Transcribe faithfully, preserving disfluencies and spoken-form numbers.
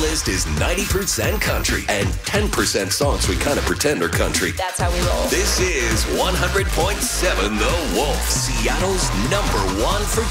playlist is ninety percent country and ten percent songs we kind of pretend are country. That's how we roll. This is one hundred point seven The Wolf, Seattle's number one for